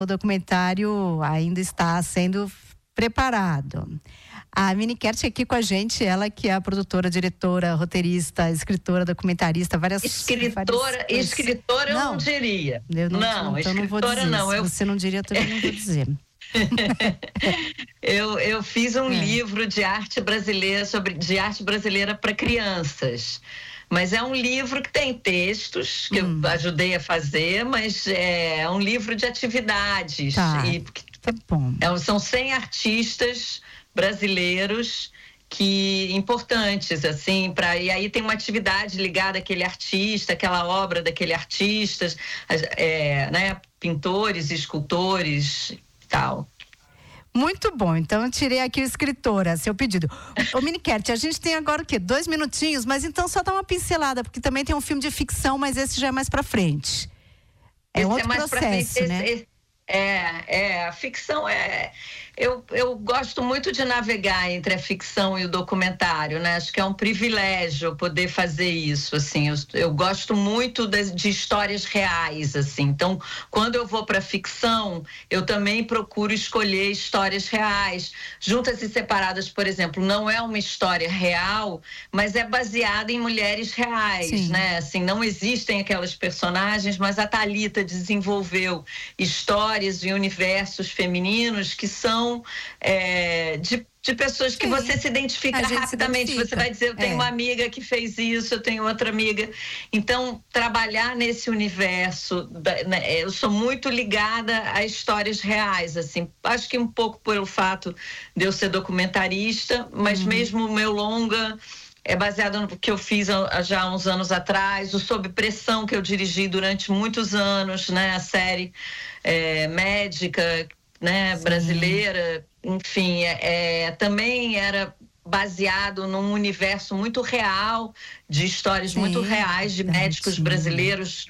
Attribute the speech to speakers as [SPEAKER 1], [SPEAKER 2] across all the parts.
[SPEAKER 1] O documentário ainda está sendo preparado. A Miniquete aqui com a gente, ela que é a produtora, diretora, roteirista, escritora, documentarista, várias...
[SPEAKER 2] Escritora eu não diria.
[SPEAKER 1] Então não vou dizer. Se você não diria, eu também não vou dizer.
[SPEAKER 2] eu fiz um livro de arte brasileira de arte brasileira para crianças. Mas é um livro que tem textos que eu ajudei a fazer, mas é um livro de atividades.
[SPEAKER 1] Tá bom.
[SPEAKER 2] São 100 artistas brasileiros importantes, assim, e aí tem uma atividade ligada àquele artista, aquela obra daquele artista, né, pintores, escultores e tal.
[SPEAKER 1] Muito bom, então eu tirei aqui o escritora, seu pedido. Ô Miniquete, a gente tem agora o quê? 2 minutinhos, mas então só dá uma pincelada, porque também tem um filme de ficção, mas esse já é mais pra frente. É outro processo, né?
[SPEAKER 2] A ficção eu gosto muito de navegar entre a ficção e o documentário, né? Acho que é um privilégio poder fazer isso, assim. Eu gosto muito de histórias reais, assim. Então, quando eu vou para ficção, eu também procuro escolher histórias reais. Juntas e Separadas, por exemplo, não é uma história real, mas é baseada em mulheres reais, sim, né? Assim, não existem aquelas personagens, mas a Thalita desenvolveu histórias e universos femininos que são de pessoas que, sim, você se identifica rapidamente. Você vai dizer, eu tenho uma amiga que fez isso, eu tenho outra amiga. Então, trabalhar nesse universo, eu sou muito ligada a histórias reais, assim. Acho que um pouco pelo fato de eu ser documentarista, mas mesmo o meu longa é baseado no que eu fiz já há uns anos atrás, o Sob Pressão, que eu dirigi durante muitos anos, né? A série médica, né, brasileira, enfim, também era baseado num universo muito real, de histórias muito reais de médicos brasileiros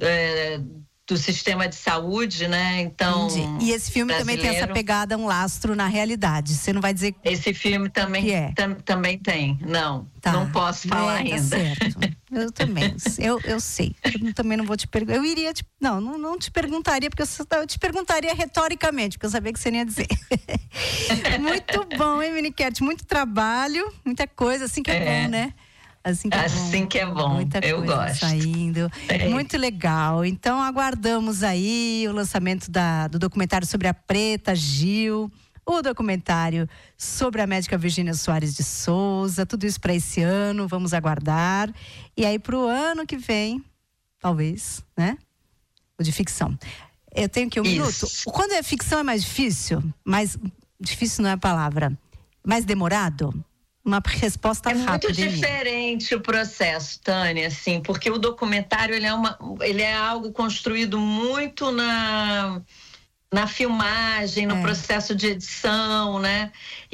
[SPEAKER 2] do sistema de saúde, né? Então,
[SPEAKER 1] e esse filme também tem essa pegada, um lastro na realidade. Você não vai dizer
[SPEAKER 2] esse filme também também tem. Não posso falar ainda.
[SPEAKER 1] Tá certo. Eu também. Eu sei. Eu também não vou te perguntar. Eu iria não te perguntaria, porque eu te perguntaria retoricamente, porque eu sabia que você ia dizer. Muito bom, hein, Miniquete? Muito trabalho, muita coisa, assim que é bom, né? Assim que é bom. Muita
[SPEAKER 2] eu
[SPEAKER 1] coisa
[SPEAKER 2] gosto.
[SPEAKER 1] Saindo. Muito legal. Então aguardamos aí o lançamento do documentário sobre a Preta Gil, o documentário sobre a médica Virgínia Soares de Souza, tudo isso para esse ano, vamos aguardar. E aí pro ano que vem, talvez, né? O de ficção. Eu tenho aqui um minuto. Quando é ficção é mais difícil? Mais difícil não é a palavra. Mais demorado? Uma resposta rápida.
[SPEAKER 2] É muito diferente o processo, Tânia, assim, porque o documentário ele é algo construído muito na filmagem, no processo de edição, né?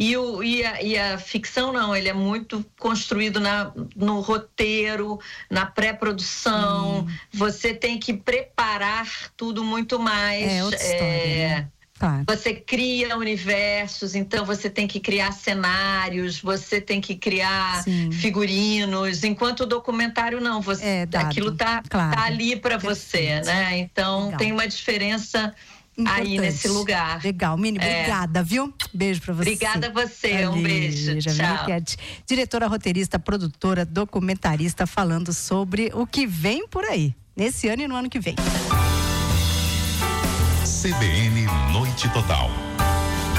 [SPEAKER 2] E a ficção não, ele é muito construído no roteiro, na pré-produção. Você tem que preparar tudo muito mais.
[SPEAKER 1] É outra história, né? Claro.
[SPEAKER 2] Você cria universos, então você tem que criar cenários, você tem que criar figurinos, enquanto o documentário não, aquilo tá ali para você, né? Então tem uma diferença importante aí nesse lugar.
[SPEAKER 1] Legal, Mini, obrigada, viu? Beijo pra você.
[SPEAKER 2] Obrigada a você, um beijo. Tchau.
[SPEAKER 1] Diretora, roteirista, produtora, documentarista, falando sobre o que vem por aí, nesse ano e no ano que vem.
[SPEAKER 3] CBN Noite Total.